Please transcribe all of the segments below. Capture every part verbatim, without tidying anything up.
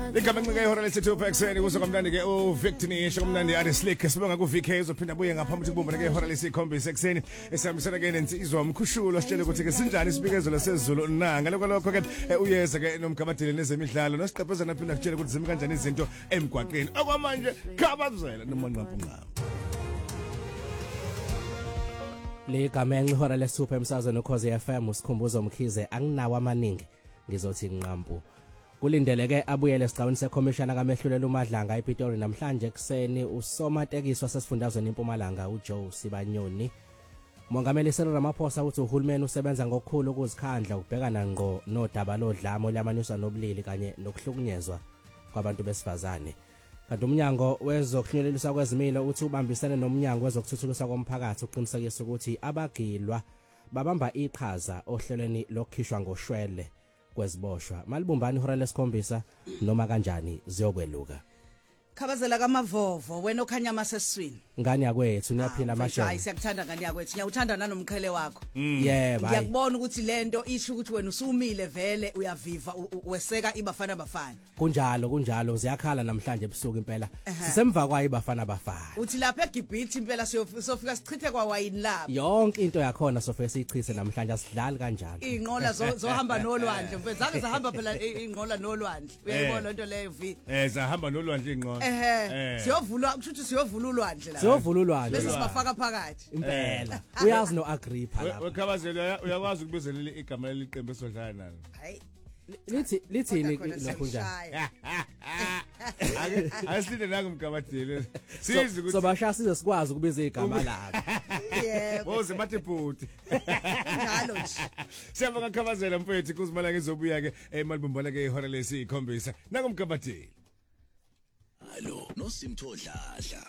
Igama ngike ihora lesithupha ekseni kuso kamnandi ke uVictory isho kamnandi ari slick sibonga ku V K uzophinda buye ngaphambi ukuthi kubomba ke ihora lesikhombisa ekseni esihambisana ke nensizwa umkhushulo sitshele ukuthi ke sinjani isibikezelo sezulu nanga lokho lokho ke uyeza ke nomgamadile nezemidlalo nosiqephezana phinda kutshele ukuthi zimi kanjani izinto emgwaqeni okwamanje khabazela nomanqapha Le gama ngihora lesithupha emsazweni ukhoze F M usikhumbuzo Mkhize anginawo amaningi ngizothi nqampu kulindeleke abuyele esiqawini seCommissioner kaMehlulela uMadlanga ePitori namhlanje ekseni usomatekiswa sesifundazweni eMpumalanga uJoe Sibanyoni Mongameli Cyril Ramaphosa uthi uhulumeni usebenza ngokukhulu ukuzikhandla ukubhekana ngqo nodaba lodlamo lyamanisa nobulili kanye nokuhlukunyezwa kwabantu besifazane kanti umnyango wezokuhlunyeleliswa kwezimilo uthi ubambisene nomnyango wezokuthuthukiswa komphakathi uqinisekisa ukuthi abagilwa babamba iqhaza ohlelweni lokukhishwa ngoshwele kweziboshwa malibumbani ihora lesikhombisa noma kanjani ziyokweluka Khabazela kaMavovo wena okhanya masesiswini ngani yakwethu niyaphila amasho hayi siyakuthanda ngani yakwethu ngiyawuthanda nanomkhele wakho yebo ngiyakubona ukuthi lento isho ukuthi wena usumile vele uyaviva weseka ibafana bafana kunjalo kunjalo ziyakhala namhlanje ebusuku impela sisemva kwayo ibafana bafana uthi lapha eGibhiti impela siyofika sichithe kwa wine lapha yonke into yakhona sofike siyichithe namhlanje asidlali kanjalo inqola zohamba nolwandle mfethu zake zahamba phela inqola nolwandle uyayibona into leyo vi eh zahamba nolwandle inqola eh siyovula kushuthi siyovula ulwandle la siyovula ulwandle bese sibafaka phakathi impela uyazi no Agrippa lapha wekhabazela uyakwazi ukubezelela igama leliqembu esodlala nalo hayi lithi lithini lokho njani asilinde nangumgamadile sizi ukuthi sobasha size sikwazi ukubiza igama lakhe yebo boze mathibhuti njalo nje siyabonga khabazela mfethu kuzimala ngizobuya ke emalibumbana ke ihora lesikhombisa nangumgamadile Hallo nosimthodladla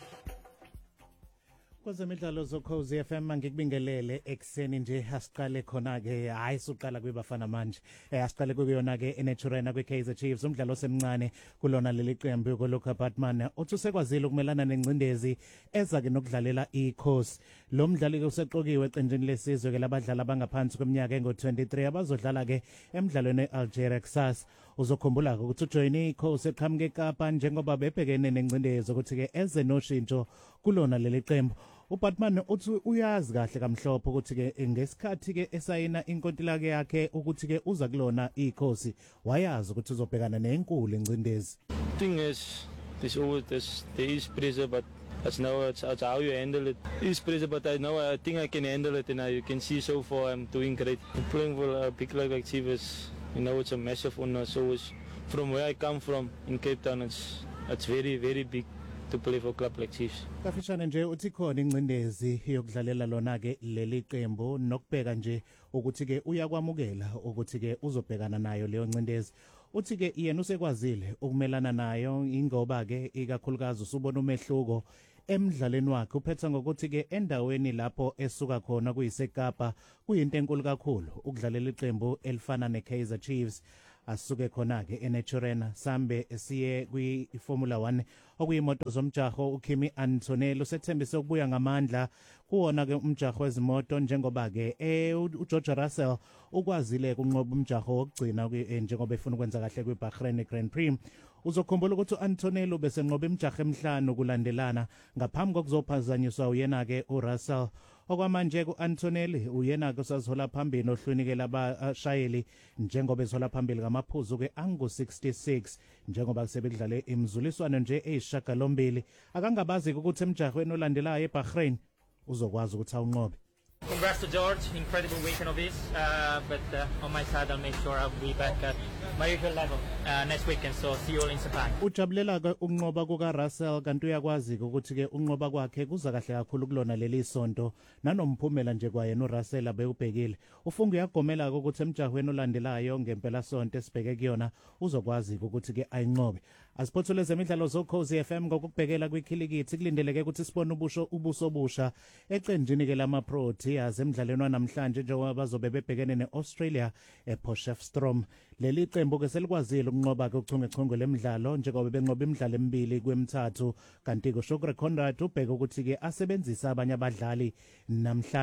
Kwezemidlalo zokhozi F M ngikubingelele ekseni nje asiqale khona ke hayi suqala kwibafana manje eh asiqale kuyona ke eNaturena kweKaizer Chiefs umdlalo osemncane kulona leli qembu koLuka Batman uthi sekwazile ukumelana nengcindezi eza ke nokudlalela iCoast lo mdlali ke useqokiwe eqenjini lesizwe ke labadlali abangaphansi kweminyaka engo twenty-three abazodlala ke emidlalweni eAlgeria kusasa uzokhumbula ukuthi ujoyine iCoast eqhamuke eKapa njengoba bebhekene nengcindezi ukuthi ke eze noshintsho kulona leli qembu uBatman uthi uyazi kahle kamhlophe ukuthi ke ngesikhathi ke esayina inkontileka yakhe ukuthi ke uza kulona iCoast wayazi ukuthi uzobhekana nenkulu ingcindezi thing is this always this there is pressure but that's now it's, it's how you handle it is pressure but I know I think I can handle it and I, you can see so far I'm doing great I'm playing for a big club like Chivas you know it's a massive honor so it's, from where I come from in Cape Town it's it's very very big to play for club like Chiefs. Kafishane nje uthi khona ingcindezi yokudlalela lona ke leli qembu nokubheka nje ukuthi ke uyakwamukela ukuthi ke uzobhekana nayo leyo ngcindezi uthi ke yena usekwazile ukumelana nayo ingoba ke ikakhulukazi usubona umehluko emidlalweni wakhe uphetha ngokuthi ke endaweni lapho esuka khona kuyiseKapa kuyinto enkulu kakhulu ukudlalela iqembu elifana neKaizer Chiefs asuke khona ke eNaturena sambe siye kwiFormula one okuyimoto zomjaho uKimi Antonelli usethembise ukubuya ngamandla kuona ke umjaho wezimoto njengoba ke uGeorge Russell ukwazile kunqoba umjaho wokugcina njengoba efuna ukwenza kahle kwiBahrain Grand Prix uzokhumbula ukuthi uAntonelli ubesenqoba imijaho emihlanu kulandelana ngaphambi kokuzophazanyiswa uyena ke uRussell okwamanje kuAntonelli uyena ke usazihola phambili ohlunike labashayeli njengoba ezola phambili ngamaphuzu ke angu sixty-six njengoba kusebedlale imzuliswano nje eyishagalombili akangabazi ukuthi emjahweni olandelayo eBahrain uzokwazi ukuthi awunqobe. Congrats to George, incredible weekend of this, uh, but uh, on my side I'll make sure I'll be back at my usual level uh, next weekend, so see you all in Japan. Ujabulela ke ukunqoba kuka Russell kanti uyakwazi ukuthi ke unqoba kwakhe kuza kahle kakhulu kulona leli sonto nanomphumela nje kwayena uRussell abeyubhekile ufunga uyagomela ukuthi emjahweni olandelayo ngempela sonto esibheke kuyona uzokwazi ukuthi ke ayinqobe asiphothule zemidlalo zokhozi F M ngokubhekela kwikhilikithi kulindeleke ukuthi sibone ubusho ubuso busha eqenjini ke lama Proteas emidlalweni wanamhlanje njengoba bazobe bebhekene neAustralia ePotchefstroom leli qembu ke selikwazile ukunqoba ke uchungechunge lemidlalo njengoba benqoba imidlalo emibili kwemithathu kanti ko Shukra Conrad ubheka ukuthi ke asebenzisa abanye abadlali namhlanje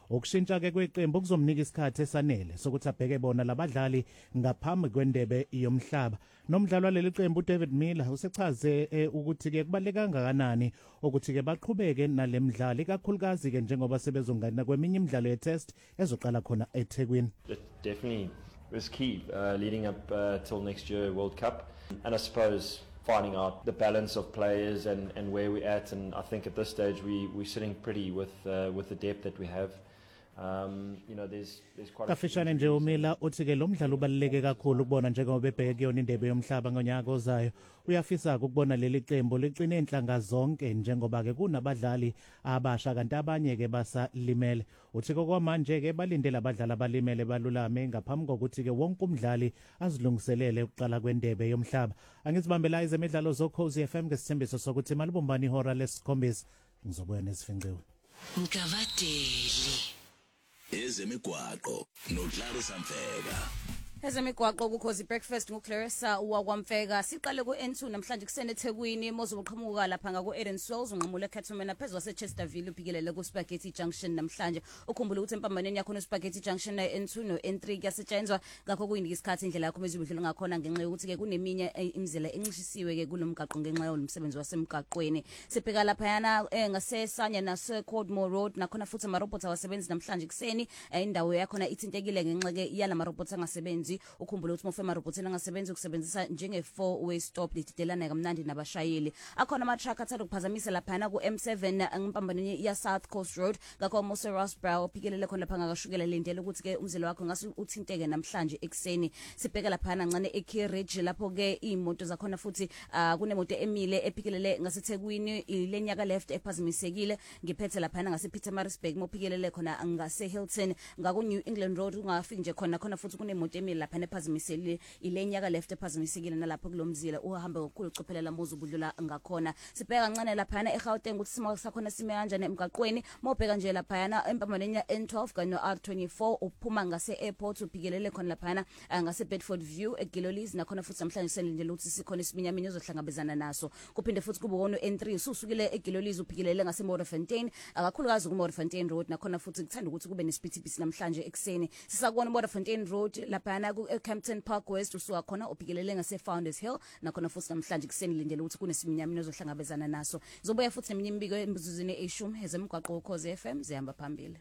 Ukushintsha ke kweqembu kuzomnika isikhathi esanele sokuthi abheke bona labadlali ngaphambi kwendebe yomhlaba. Nomdlalo waleli qembu David Miller usechaze eh, ukuthi ke kubaleka kangakanani ukuthi ke baqhubeke nalemidlalo ikakhulukazi ke njengoba sebezongena kweminye imidlalo ye test ezoqala khona eThekwini. Definitely was key uh, leading up uh, till next year World Cup, and I suppose finding out the balance of players and, and where we're at, and I think at this stage we we're sitting pretty with uh, with the depth that we have. Um you know there's there's quite a Kafishane nje uMila uthi ke lo mdlalo ubaluleke kakhulu ukubona njengoba bebheke kuyona indebe yomhlaba ngonyaka ozayo. Uyafisa ukubona leli qembu liqine enhlanga zonke njengoba ke kunabadlali abasha kanti abanye ke basalimele. Uthi kokwamanje ke balindele abadlali abalimele balulame ngaphambi kokuthi ke wonke umdlali azilungiselele ukuqala kwendebe yomhlaba. Angizibambela izemidlalo zo Khosi F M ngesithembiso sokuthi malibumbani ihora lesikhombisa ngizobuya nesifingqiwe. Ngavadeli ezemigwaqo noClarissa Mfeka. Ezemigwaqo kuKhosi Breakfast nguClarissa wakwamfeka. Siqale ku N two namhlanje kusene eThekwini mozo uqhamuka lapha ngaku Eden Souls unqamule eCathomena phezulu waseChesterville uphikilele ku Spaghetti Junction namhlanje. Ukhumbula ukuthi empambaneni yakho no Spaghetti Junction na N two no N three kuyasetshenzwa ngakho kuyinika isikhathi indlela yakho mezibudlula ngakhona ngenxa yokuthi ke kuneminye imizila enxishisiwe ke kulomgaqo ngenxa yomsebenzi wasemgaqweni. Sibheka lapha yana ngasesanya nase Cordmore Road nakhona futhi amarobot awasebenzi namhlanje kuseni indawo yakho na ithintekile ngenxa ke yala marobot angasebenzi. Ukhumbula ukuthi mofema robotela ngasebenza ukusebenzisa njenge four way stop litidelana kamnandi nabashayeli. Akhona ama truck athathu kuphazamisa lapha ku M seven ngempambaneni ya South Coast Road ngakho Mose Rossbrow ophikelele khona lapha ngakashukela lendele ukuthi ke umzila wakho ngase uthinteke namhlanje ekseni. Sibheka lapha ncane eKey Ridge lapho ke imoto zakhona futhi kunemoto emile ephikelele ngaseThekwini ilenyaka left ephazamisekile ngiphethe lapha ngase Pietermaritzburg mophikelele khona ngase Hilton ngaku New England Road ungafiki nje khona khona futhi kunemoto emile lapha nephazamisele ilenyaka left ephazamisekile nalapho kulomzila uhamba ngokukhulu ucophelela mozo budlula ngakhona. Sibheka kancane lapha eGauteng ukuthi simo sakhona sime kanjani emgaqweni mobheka nje lapha empambaneni ya N twelve kanye no R twenty-four uphuma ngase airport uphikelele khona lapha ngase Bedford View eGilolis nakhona futhi namhlanje selindele ukuthi sikhona isiminyaminya ezohlangabezana naso. Kuphinde futhi kube wono N three ususukile eGilolis uphikelele ngase Morefontein akakhulukazi ku Morefontein Road nakhona futhi kuthanda ukuthi kube nesipithipisi namhlanje ekseni. Sisakubona Morefontein Road lapha ku Campton Park West usuka khona uphikelele ngase Founders Hill nakhona futhi namhlanje kuseni lindele ukuthi kunesiminyaminya ezohlangabezana naso. Zobuya futhi neminye imbiko embuzuzini eshumi ezemgwaqo Ukhozi F M zihamba phambili.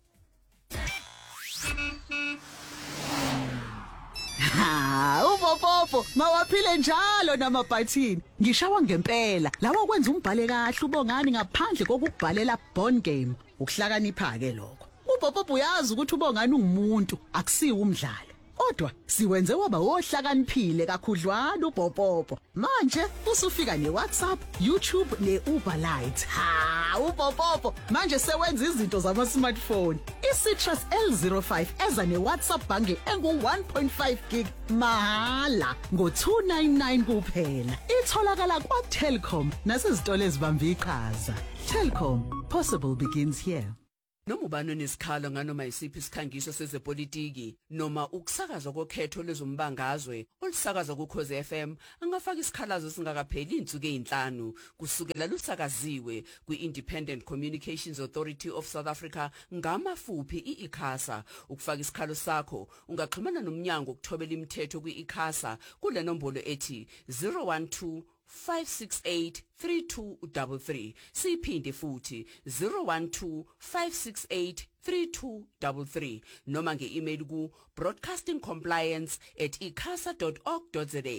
Ha, upopopo mawaphile njalo namabhathini. Ngishawa ngempela. Lawa kwenza umbhale kahle ubongani ngaphandle kokubhalela bond game. Ukuhlakanipha ke lokho. Upopopo uyazi ukuthi ubongani ungumuntu akusiwe umdlalo. Kodwa siwenze waba ohlakaniphile kakhudlwana upopopo. Manje usufika neWhatsApp, YouTube neUber Lite. Ha, upopopo manje sewenza izinto zama smartphone. iCitrus L zero five eza neWhatsApp bange engu one point five gig mahala ngo two ninety-nine kuphela. Itholakala kwa Telkom nasezitolo ezibamba iqhaza. Telkom, possible begins here. Noma ubani onesikhalo nganoma isiphi isikhangiso sezepolitiki noma ukusakazwa kokhetho lezombangazwe olusakazwa kuKhozi F M angafaka isikhalazo singakapheli insuku ezinhlanu kusukela lusakaziwe kwi-Independent Communications Authority of South Africa ngamafuphi iICASA. Ukufaka isikhalo sakho ungaxhumana nomnyango ukuthobela imithetho kwi-ICASA kule nombolo ethi zero one two five six eight three two three three. Siphinde futhi zero one two five six eight three two three three noma nge-email ku broadcastingcompliance at icasa dot org dot za,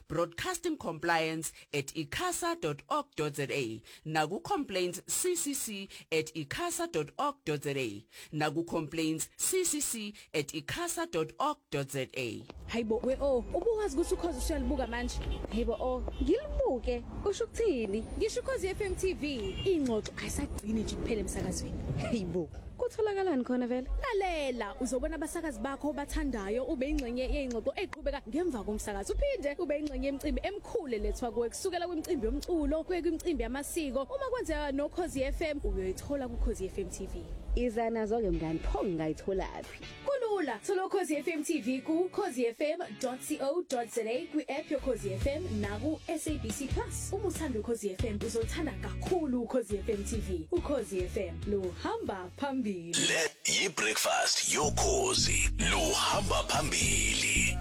broadcastingcompliance at icasa dot org dot za, naku complaints ccc at icasa dot org dot za, naku complaints ccc at icasa dot org dot za. Hayibo we oh ubuwazi ukuthi uKhozi usuyalibuka manje. Hayibo oh ngilibuke usho ukuthini? Ngisho uKhozi F M T V ingxoxo ayisagcini nje kuphela emsakazweni. Hayibo kutholakalani khona vele? Lalela uzobona abasakazi bakho bathandayo ube ingxenye yeingxoxo eqhubeka ngemva komsakazo. Uphinde ube ingxenye yemicimbi emkhulu lethwa kuwe kusukela kwimicimbi yomculo kuye kwimicimbi yamasiko. Uma kwenzeka noKhozi F M uyoyithola kuKhozi F M T V. Iza nazo ke mngani pho ngayithola phi? kulula. Thola Ukhozi F M T V ku ukhozi f m dot co dot za kwi-app yokhozi F M naku S A B C Plus. Uma uthanda Ukhozi F M uzothanda kakhulu Ukhozi F M T V. Ukhozi F M luhamba phambili. Le yi-breakfast yokhozi luhamba phambili.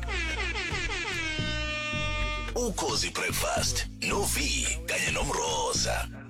Ukhozi breakfast no V kanye nomroza.